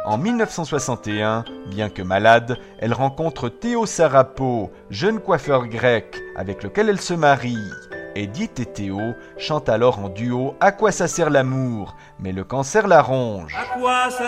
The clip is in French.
En 1961, bien que malade, elle rencontre Théo Sarapo, jeune coiffeur grec avec lequel elle se marie. Edith et Théo chantent alors en duo « À quoi ça sert l'amour ?» mais le cancer la ronge.